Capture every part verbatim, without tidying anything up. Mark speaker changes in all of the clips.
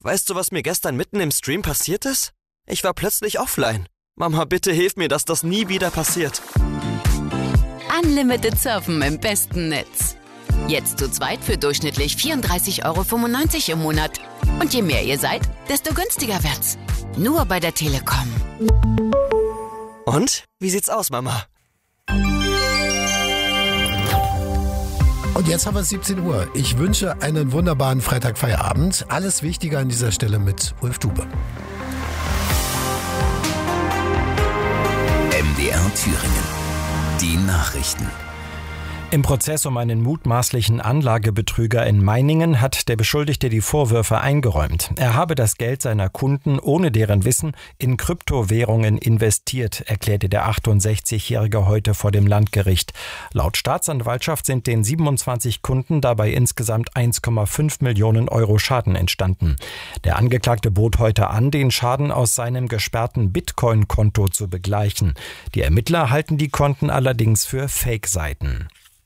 Speaker 1: weißt du, was mir gestern mitten im Stream passiert ist? Ich war plötzlich offline. Mama, bitte hilf mir, dass das nie wieder passiert.
Speaker 2: Unlimited Surfen im besten Netz. Jetzt zu zweit für durchschnittlich vierunddreißig Euro fünfundneunzig im Monat. Und je mehr ihr seid, desto günstiger wird's. Nur bei der Telekom.
Speaker 1: Und? Wie sieht's aus, Mama?
Speaker 3: Und jetzt haben wir siebzehn Uhr. Ich wünsche einen wunderbaren Freitagfeierabend. Alles Wichtige an dieser Stelle mit Ulf Dube.
Speaker 4: M D R Thüringen. Die Nachrichten.
Speaker 5: Im Prozess um einen mutmaßlichen Anlagebetrüger in Meiningen hat der Beschuldigte die Vorwürfe eingeräumt. Er habe das Geld seiner Kunden ohne deren Wissen in Kryptowährungen investiert, erklärte der achtundsechzigjährige heute vor dem Landgericht. Laut Staatsanwaltschaft sind den siebenundzwanzig Kunden dabei insgesamt eins Komma fünf Millionen Euro Schaden entstanden. Der Angeklagte bot heute an, den Schaden aus seinem gesperrten Bitcoin-Konto zu begleichen. Die Ermittler halten die Konten allerdings für Fake-Seiten.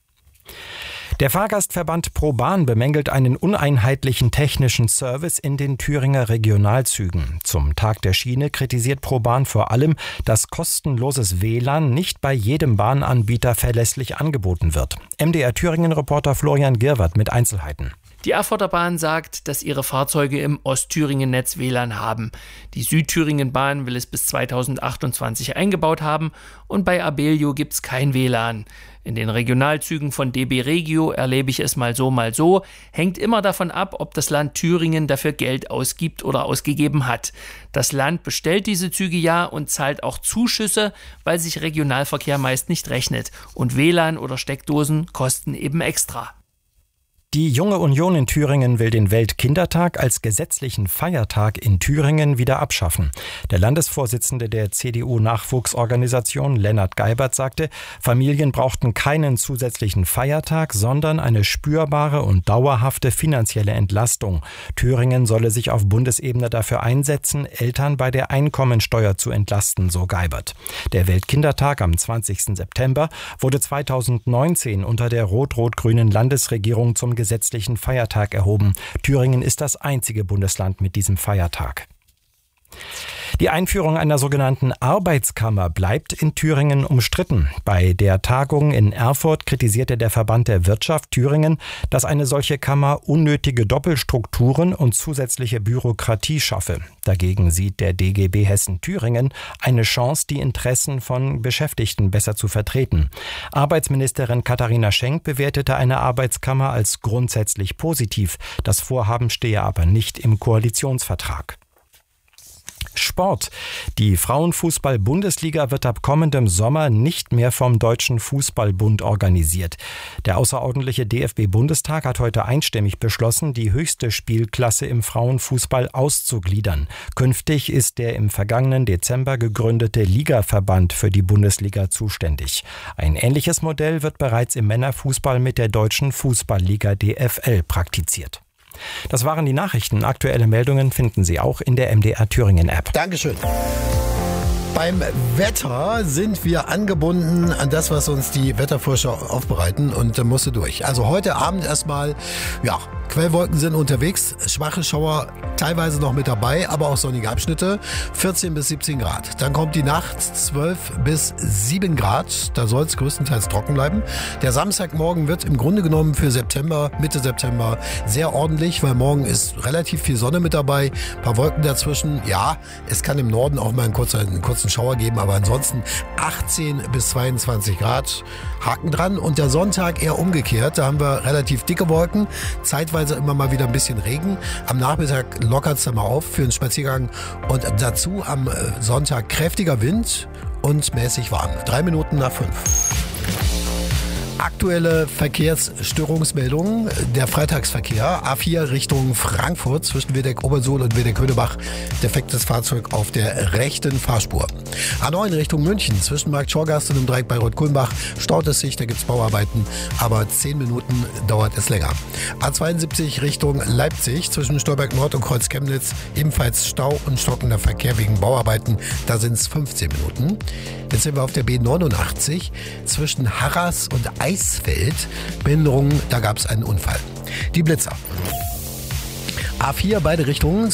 Speaker 5: Der Fahrgastverband ProBahn bemängelt einen uneinheitlichen technischen Service in den Thüringer Regionalzügen. Zum Tag der Schiene kritisiert ProBahn vor allem, dass kostenloses W L A N nicht bei jedem Bahnanbieter verlässlich angeboten wird. M D R Thüringen-Reporter Florian Girwert mit Einzelheiten.
Speaker 6: Die Erfurter Bahn sagt, dass ihre Fahrzeuge im Ostthüringen-Netz W L A N haben. Die Südthüringen-Bahn will es bis zweitausendachtundzwanzig eingebaut haben und bei Abellio gibt es kein W L A N. In den Regionalzügen von D B Regio erlebe ich es mal so, mal so. Hängt immer davon ab, ob das Land Thüringen dafür Geld ausgibt oder ausgegeben hat. Das Land bestellt diese Züge ja und zahlt auch Zuschüsse, weil sich Regionalverkehr meist nicht rechnet. Und W L A N oder Steckdosen kosten eben extra.
Speaker 5: Die Junge Union in Thüringen will den Weltkindertag als gesetzlichen Feiertag in Thüringen wieder abschaffen. Der Landesvorsitzende der C D U-Nachwuchsorganisation, Lennart Geibert, sagte, Familien brauchten keinen zusätzlichen Feiertag, sondern eine spürbare und dauerhafte finanzielle Entlastung. Thüringen solle sich auf Bundesebene dafür einsetzen, Eltern bei der Einkommensteuer zu entlasten, so Geibert. Der Weltkindertag am zwanzigsten September wurde zweitausendneunzehn unter der rot-rot-grünen Landesregierung zum gesetzlichen Feiertag erhoben. Thüringen ist das einzige Bundesland mit diesem Feiertag. Die Einführung einer sogenannten Arbeitskammer bleibt in Thüringen umstritten. Bei der Tagung in Erfurt kritisierte der Verband der Wirtschaft Thüringen, dass eine solche Kammer unnötige Doppelstrukturen und zusätzliche Bürokratie schaffe. Dagegen sieht der D G B Hessen-Thüringen eine Chance, die Interessen von Beschäftigten besser zu vertreten. Arbeitsministerin Katharina Schenk bewertete eine Arbeitskammer als grundsätzlich positiv. Das Vorhaben stehe aber nicht im Koalitionsvertrag. Sport. Die Frauenfußball-Bundesliga wird ab kommendem Sommer nicht mehr vom Deutschen Fußballbund organisiert. Der außerordentliche D F B-Bundestag hat heute einstimmig beschlossen, die höchste Spielklasse im Frauenfußball auszugliedern. Künftig ist der im vergangenen Dezember gegründete Ligaverband für die Bundesliga zuständig. Ein ähnliches Modell wird bereits im Männerfußball mit der Deutschen Fußballliga D F L praktiziert. Das waren die Nachrichten. Aktuelle Meldungen finden Sie auch in der M D R Thüringen App.
Speaker 3: Dankeschön. Beim Wetter sind wir angebunden an das, was uns die Wetterforscher aufbereiten und äh, musste durch. Also heute Abend erstmal, ja, Quellwolken sind unterwegs, schwache Schauer teilweise noch mit dabei, aber auch sonnige Abschnitte, vierzehn bis siebzehn Grad. Dann kommt die Nacht, zwölf bis sieben Grad, da soll es größtenteils trocken bleiben. Der Samstagmorgen wird im Grunde genommen für September, Mitte September sehr ordentlich, weil morgen ist relativ viel Sonne mit dabei, ein paar Wolken dazwischen. Ja, es kann im Norden auch mal einen kurzen, einen kurzen Schauer geben, aber ansonsten achtzehn bis zweiundzwanzig Grad, Haken dran. Und der Sonntag eher umgekehrt, da haben wir relativ dicke Wolken, zeitweise immer mal wieder ein bisschen Regen. Am Nachmittag lockert es dann mal auf für einen Spaziergang und dazu am Sonntag kräftiger Wind und mäßig warm. Drei Minuten nach fünf. Aktuelle Verkehrsstörungsmeldungen. Der Freitagsverkehr. A vier Richtung Frankfurt zwischen Wedeck-Obersuhl und Wedeck-Höhnebach. Defektes Fahrzeug auf der rechten Fahrspur. A neun Richtung München zwischen Markt Schorgast und dem Dreieck Bayreuth-Kulmbach staut es sich. Da gibt es Bauarbeiten, aber zehn Minuten dauert es länger. A zweiundsiebzig Richtung Leipzig zwischen Stolberg Nord und Kreuz Chemnitz. Ebenfalls Stau und stockender Verkehr wegen Bauarbeiten. Da sind es fünfzehn Minuten. Jetzt sind wir auf der B neunundachtzig zwischen Harras und Eisfeld. Behinderungen, da gab es einen Unfall. Die Blitzer. A vier beide Richtungen.